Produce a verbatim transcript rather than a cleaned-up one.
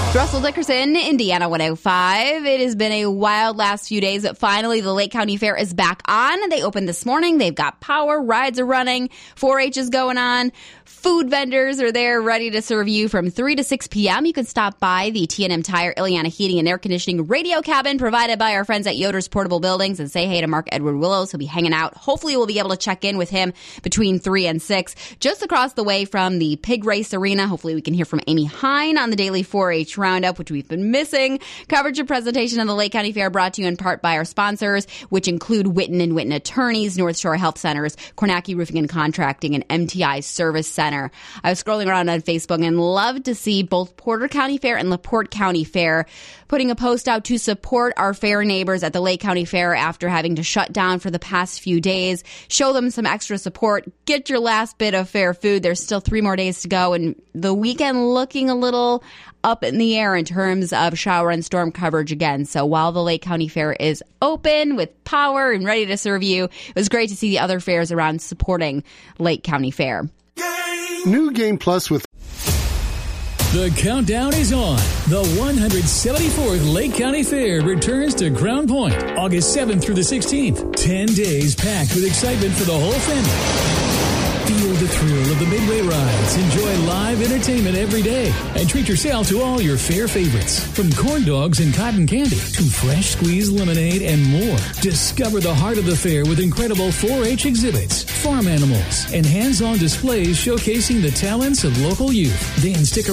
Russell Dickerson, Indiana one oh five. It has been a wild last few days, but finally the Lake County Fair is back on. They opened this morning. They've got power. Rides are running. four H is going on. Food vendors are there ready to serve you from three to six p.m. You can stop by the T and M Tire Ileana Heating and Air Conditioning radio cabin provided by our friends at Yoder's Portable Buildings and say hey to Mark Edward Willows. He'll be hanging out. Hopefully we'll be able to check in with him between three and six, just across the way from the Pig Race Arena. Hopefully we can hear from Amy Hine on the daily four H Roundup, which we've been missing. Coverage and presentation of the Lake County Fair brought to you in part by our sponsors, which include Witten and Witten Attorneys, North Shore Health Centers, Kornacki Roofing and Contracting, and M T I Service Center. I was scrolling around on Facebook and loved to see both Porter County Fair and LaPorte County Fair putting a post out to support our fair neighbors at the Lake County Fair after having to shut down for the past few days. Show them some extra support. Get your last bit of fair food. There's still three more days to go, and the weekend looking a little up in the air in terms of shower and storm coverage again. So while the Lake County Fair is open with power and ready to serve you, it was great to see the other fairs around supporting Lake County Fair. New Game Plus with... The countdown is on. The one hundred seventy-fourth Lake County Fair returns to Crown Point, August seventh through the sixteenth. Ten days packed with excitement for the whole family. Feel the thrill of the Midway rides. Enjoy live entertainment every day. And treat yourself to all your fair favorites. From corn dogs and cotton candy to fresh squeezed lemonade and more. Discover the heart of the fair with incredible four H exhibits, farm animals, and hands-on displays showcasing the talents of local youth. Then stick